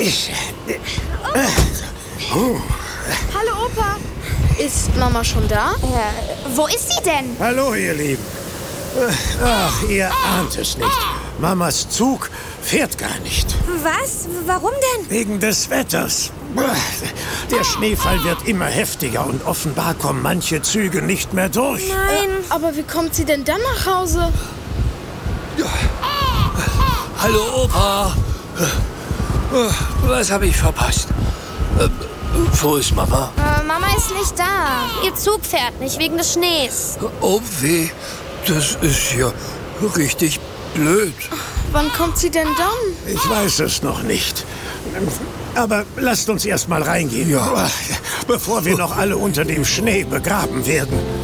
Hallo, Opa. Ist Mama schon da? Wo ist sie denn? Hallo, ihr Lieben. Ach, ihr ahnt es nicht. Mamas Zug fährt gar nicht. Was? Warum denn? Wegen des Wetters. Der Schneefall wird immer heftiger und offenbar kommen manche Züge nicht mehr durch. Nein. Aber wie kommt sie denn dann nach Hause? Hallo, Opa. Was habe ich verpasst? Wo ist Mama? Mama ist nicht da. Ihr Zug fährt nicht wegen des Schnees. Oh weh, das ist ja richtig blöd. Wann kommt sie denn dann? Ich weiß es noch nicht. Aber lasst uns erst mal reingehen, Ja. bevor wir noch alle unter dem Schnee begraben werden.